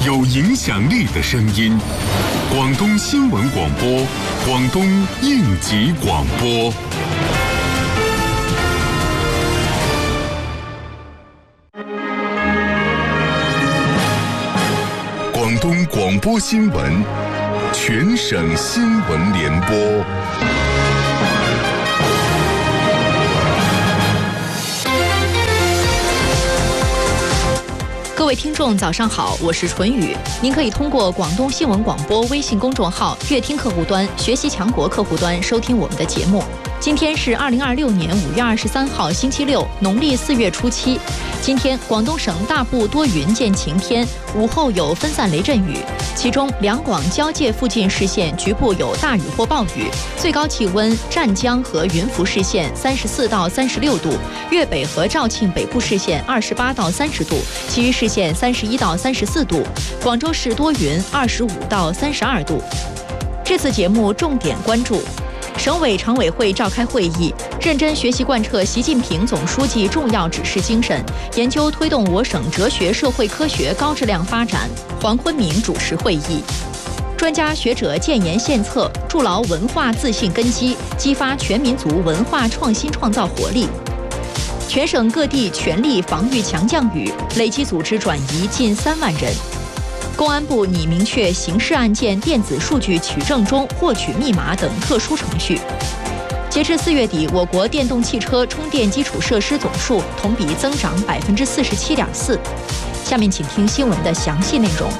有影响力的声音。广东新闻广播，广东应急广播。广东广播新闻，全省新闻联播。 各位听众早上好，我是纯宇。您可以通过广东新闻广播微信公众号、乐听客户端、学习强国客户端收听我们的节目。今天是2026年5月23号星期六，农历4月初7。今天广东省大部多云见晴天，午后有分散雷阵雨，其中两广交界附近市县局部有大雨或暴雨，最高气温湛江和云浮市县34到36度，粤北和肇庆北部市县28到30度，其余市县31到34度，广州市多云25到32度。这次节目重点关注：省委常委会召开会议，认真学习贯彻习近平总书记重要指示精神，研究推动我省哲学社会科学高质量发展。黄坤明主持会议，专家学者建言献策，筑牢文化自信根基，激发全民族文化创新创造活力。全省各地全力防御强降雨，累计组织转移近3万人。公安部拟明确刑事案件电子数据取证中获取密码等特殊程序。截至4月底，我国电动汽车充电基础设施总数同比增长47.4%。下面请听新闻的详细内容。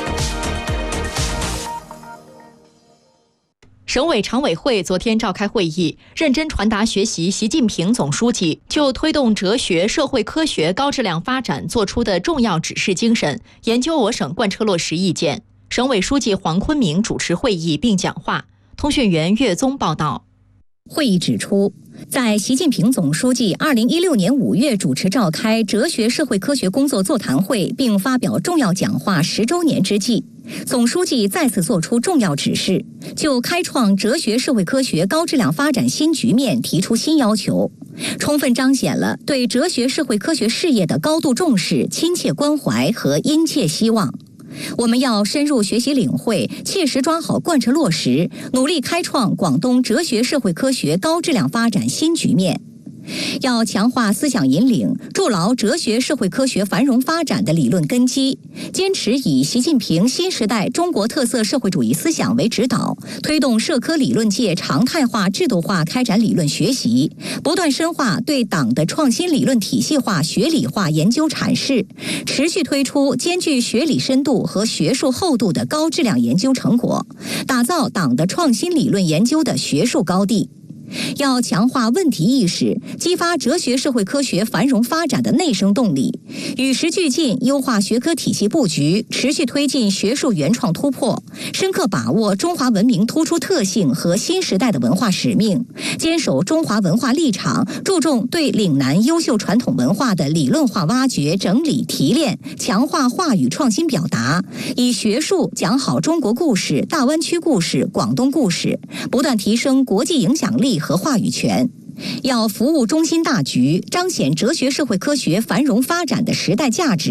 省委常委会昨天召开会议，认真传达学习习近平总书记就推动哲学社会科学高质量发展作出的重要指示精神，研究我省贯彻落实意见。省委书记黄坤明主持会议并讲话。通讯员岳宗报道。 会议指出，在习近平总书记2016年5月主持召开哲学社会科学工作座谈会并发表重要讲话10周年之际，总书记再次作出重要指示，就开创哲学社会科学高质量发展新局面提出新要求，充分彰显了对哲学社会科学事业的高度重视、亲切关怀和殷切希望。我们要深入学习领会，切实抓好贯彻落实，努力开创广东哲学社会科学高质量发展新局面。要强化思想引领，筑牢哲学社会科学繁荣发展的理论根基，坚持以习近平新时代中国特色社会主义思想为指导，推动社科理论界常态化制度化开展理论学习，不断深化对党的创新理论体系化学理化研究阐释，持续推出兼具学理深度和学术厚度的高质量研究成果，打造党的创新理论研究的学术高地。要强化问题意识，激发哲学社会科学繁荣发展的内生动力，与时俱进优化学科体系布局，持续推进学术原创突破，深刻把握中华文明突出特性和新时代的文化使命，坚守中华文化立场，注重对岭南优秀传统文化的理论化挖掘、整理、提炼，强化话语创新表达，以学术讲好中国故事、大湾区故事、广东故事，不断提升国际影响力和话语权。要服务中心大局，彰显哲学社会科学繁荣发展的时代价值。